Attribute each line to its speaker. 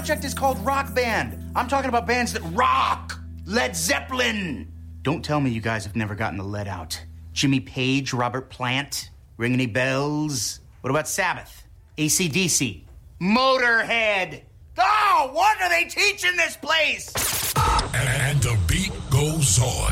Speaker 1: project is called Rock Band. I'm talking about bands that rock. Led Zeppelin. Don't tell me you guys have never gotten the lead out. Jimmy Page, Robert Plant. Ring any bells? What about Sabbath? AC/DC? Motorhead? Oh, what are they teaching this place?
Speaker 2: And the beat goes on.